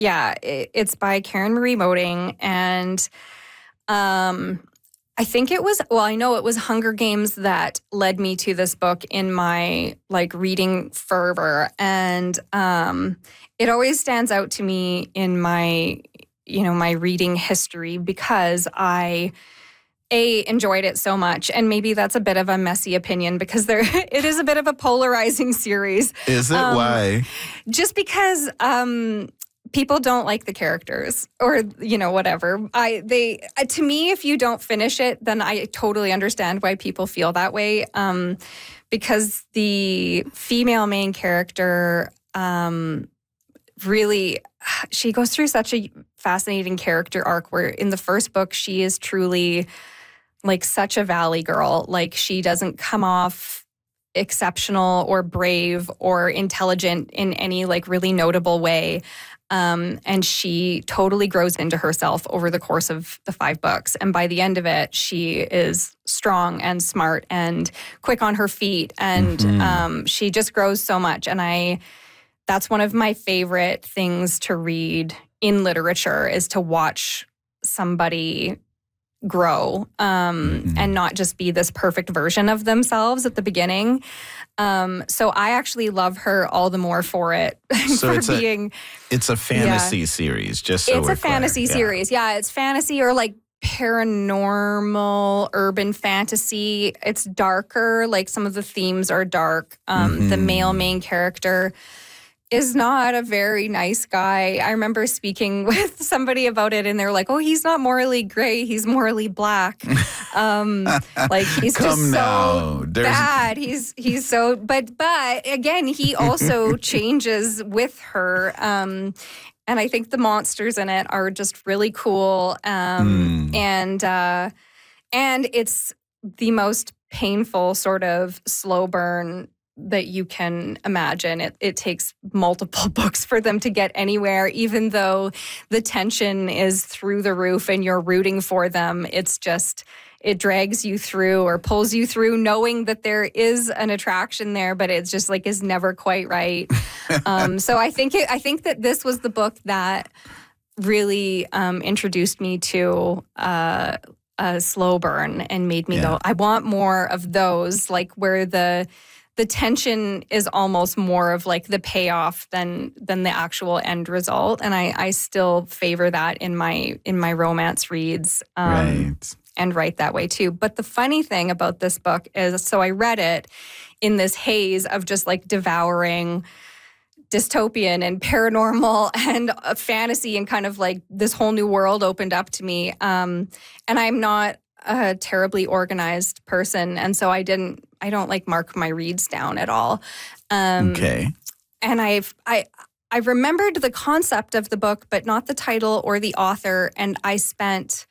Yeah, it's by Karen Marie Moting, and I think it was, I know it was Hunger Games that led me to this book in my like reading fervor. And it always stands out to me in my, my reading history because I enjoyed it so much. And maybe that's a bit of a messy opinion because it is a bit of a polarizing series. Is it? Why? Just because people don't like the characters or, whatever. To me, if you don't finish it, then I totally understand why people feel that way. Because the female main character really, she goes through such a fascinating character arc where in the first book, she is truly like such a valley girl. Like she doesn't come off exceptional or brave or intelligent in any like really notable way. And she totally grows into herself over the course of the 5 books. And by the end of it, she is strong and smart and quick on her feet. And she just grows so much. And that's one of my favorite things to read in literature is to watch somebody grow and not just be this perfect version of themselves at the beginning. So I actually love her all the more for it. So it's a fantasy series, just so it's a fantasy series. Yeah, it's fantasy or like paranormal, urban fantasy. It's darker. Like some of the themes are dark. The male main character is not a very nice guy. I remember speaking with somebody about it and they're like, oh, he's not morally gray, he's morally black. Like he's just so bad. He's so, but again, he also changes with her. And I think the monsters in it are just really cool. And it's the most painful sort of slow burn that you can imagine. It takes multiple books for them to get anywhere, even though the tension is through the roof and you're rooting for them. It's just, it drags you through or pulls you through knowing that there is an attraction there, but it's just like is never quite right. So I think that this was the book that really introduced me to a slow burn and made me go, I want more of those, like where the tension is almost more of like the payoff than the actual end result. And I still favor that in my romance reads. Right. And write that way too. But the funny thing about this book is, so I read it in this haze of just like devouring dystopian and paranormal and fantasy and kind of like this whole new world opened up to me. And I'm not a terribly organized person. And so I don't like mark my reads down at all. Okay. And I remembered the concept of the book, but not the title or the author. And I spent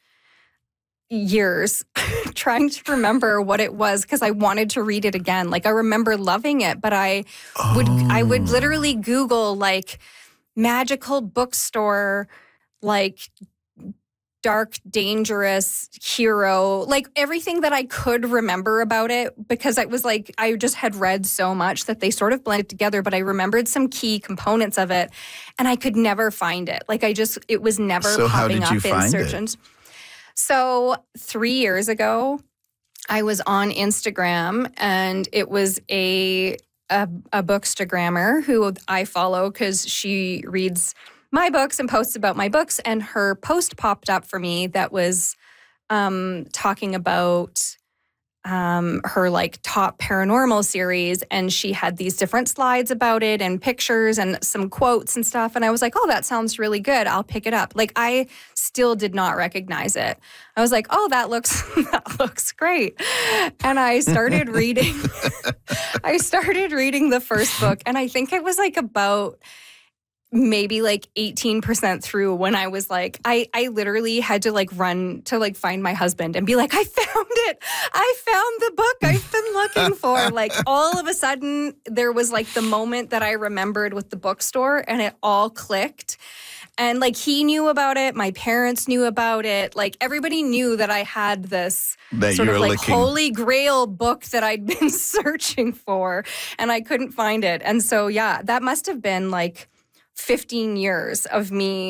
years trying to remember what it was because I wanted to read it again. Like I remember loving it, but I would literally Google like magical bookstore, like dark, dangerous hero, like everything that I could remember about it because it was like I just had read so much that they sort of blended together, but I remembered some key components of it and I could never find it. Like it was never popping up in search engines. So 3 years ago, I was on Instagram and it was a bookstagrammer who I follow because she reads my books and posts about my books. And her post popped up for me that was talking about her like top paranormal series. And she had these different slides about it and pictures and some quotes and stuff. And I was like, oh, that sounds really good. I'll pick it up. Like I still did not recognize it. I was like, oh, that looks great. And I started reading, the first book. And I think it was like about maybe like 18% through when I was like, I literally had to like run to like find my husband and be like, I found it. I found the book I've been looking for. Like all of a sudden there was like the moment that I remembered with the bookstore and it all clicked. And like he knew about it. My parents knew about it. Like everybody knew that I had this sort of like holy grail book that I'd been searching for and I couldn't find it. And so, yeah, that must have been like 15 years of me